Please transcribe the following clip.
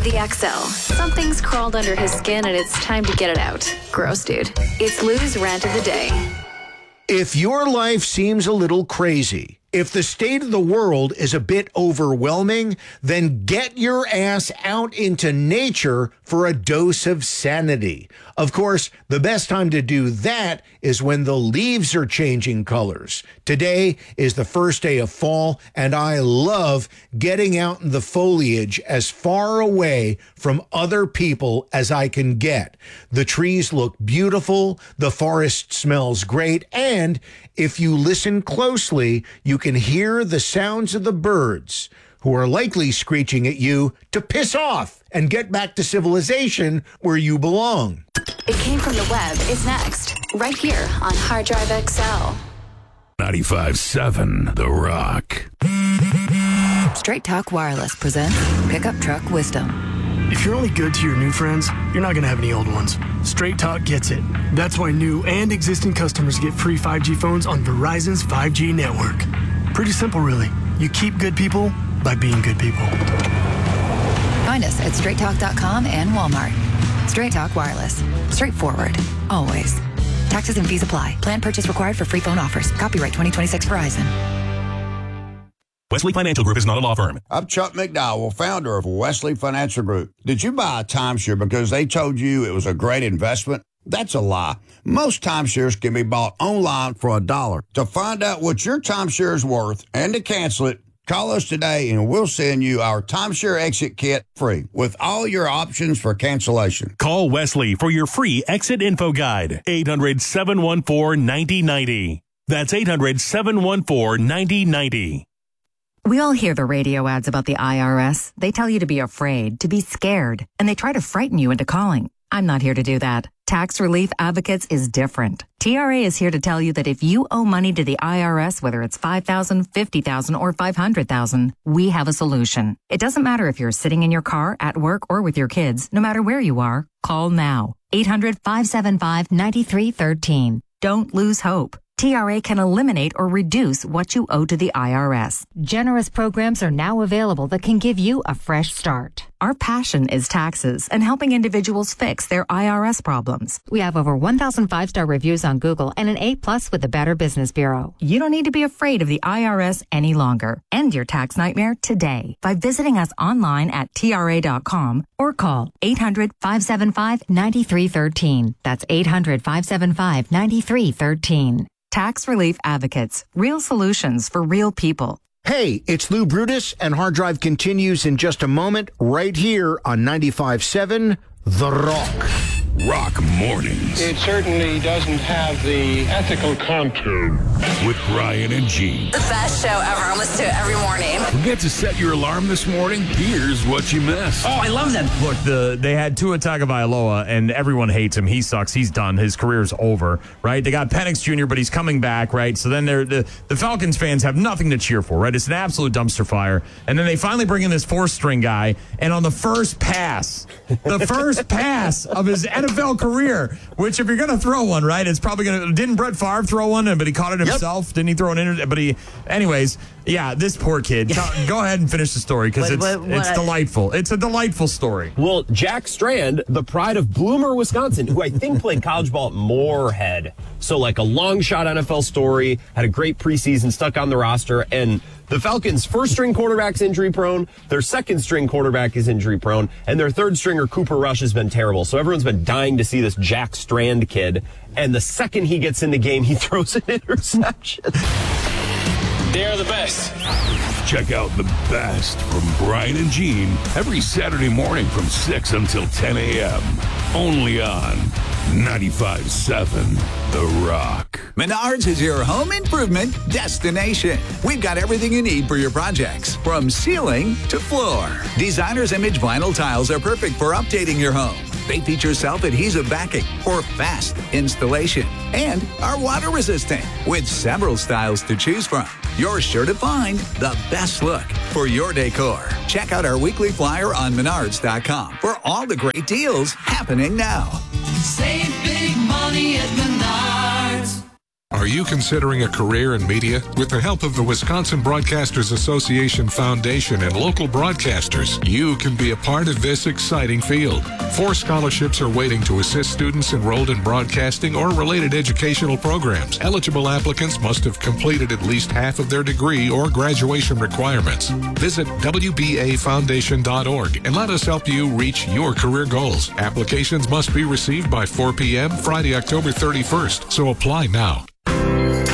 The XL. Something's crawled under his skin and it's time to get it out. Gross, dude. It's Lou's rant of the day. If your life seems a little crazy, if the state of the world is a bit overwhelming, then get your ass out into nature for a dose of sanity. Of course, the best time to do that is when the leaves are changing colors. Today is the first day of fall, and I love getting out in the foliage as far away from other people as I can get. The trees look beautiful, the forest smells great, and if you listen closely, you can hear the sounds of the birds who are likely screeching at you to piss off and get back to civilization where you belong. It Came From the Web is next, right here on Hard Drive XL. 95.7 The Rock. Straight Talk Wireless presents Pickup Truck Wisdom. If you're only good to your new friends, you're not going to have any old ones. Straight Talk gets it. That's why new and existing customers get free 5G phones on Verizon's 5G network. Pretty simple, really. You keep good people by being good people. Find us at straighttalk.com and Walmart. Straight Talk Wireless. Straightforward. Always. Taxes and fees apply. Plan purchase required for free phone offers. Copyright 2026 Verizon. Wesley Financial Group is not a law firm. I'm Chuck McDowell, founder of Wesley Financial Group. Did you buy a timeshare because they told you it was a great investment? That's a lie. Most timeshares can be bought online for $1. To find out what your timeshare is worth and to cancel it, call us today and we'll send you our timeshare exit kit free with all your options for cancellation. Call Wesley for your free exit info guide. 800-714-9090. That's 800-714-9090. We all hear the radio ads about the IRS. They tell you to be afraid, to be scared, and they try to frighten you into calling. I'm not here to do that. Tax Relief Advocates is different. TRA is here to tell you that if you owe money to the IRS, whether it's $5,000, $50,000, or $500,000, we have a solution. It doesn't matter if you're sitting in your car, at work, or with your kids. No matter where you are, call now. 800-575-9313. Don't lose hope. TRA can eliminate or reduce what you owe to the IRS. Generous programs are now available that can give you a fresh start. Our passion is taxes and helping individuals fix their IRS problems. We have over 1,000 5-star reviews on Google and an A+ with the Better Business Bureau. You don't need to be afraid of the IRS any longer. End your tax nightmare today by visiting us online at TRA.com or call 800-575-9313. That's 800-575-9313. Tax Relief Advocates. Real solutions for real people. Hey, it's Lou Brutus, and Hard Drive continues in just a moment right here on 95.7 The Rock. Rock Mornings. It certainly doesn't have the ethical contour. With Brian and Gene. The best show ever. I listen to it every morning. Forget to set your alarm this morning? Here's what you missed. Oh, I love that. Look, they had Tua Tagovailoa, and everyone hates him. He sucks. He's done. His career's over, right? They got Penix Jr., but he's coming back, right? So then the Falcons fans have nothing to cheer for, right? It's an absolute dumpster fire. And then they finally bring in this fourth-string guy, and on the first pass of his NFL career, which if you're going to throw one, right, it's probably going to... Didn't Brett Favre throw one, but he caught it himself? Yep. Didn't he throw an... But he... Anyways, yeah, this poor kid. Go ahead and finish the story, because it's delightful. It's a delightful story. Well, Jack Strand, the pride of Bloomer, Wisconsin, who I think played college ball at Moorhead. So, like, a long shot NFL story, had a great preseason, stuck on the roster, and the Falcons' first-string quarterback's injury-prone, their second-string quarterback is injury-prone, and their third-stringer, Cooper Rush, has been terrible. So everyone's been dying to see this Jack Strand kid, and the second he gets in the game, he throws an interception. They're the best. Check out the best from Brian and Gene every Saturday morning from 6 until 10 a.m. Only on 95.7 The Rock. Menards is your home improvement destination. We've got everything you need for your projects, from ceiling to floor. Designer's Image vinyl tiles are perfect for updating your home. They feature self-adhesive backing for fast installation and are water resistant with several styles to choose from. You're sure to find the best look for your decor. Check out our weekly flyer on Menards.com for all the great deals happening now. Save big money at Menards. Are you considering a career in media? With the help of the Wisconsin Broadcasters Association Foundation and local broadcasters, you can be a part of this exciting field. 4 scholarships are waiting to assist students enrolled in broadcasting or related educational programs. Eligible applicants must have completed at least half of their degree or graduation requirements. Visit WBAFoundation.org and let us help you reach your career goals. Applications must be received by 4 p.m. Friday, October 31st, so apply now.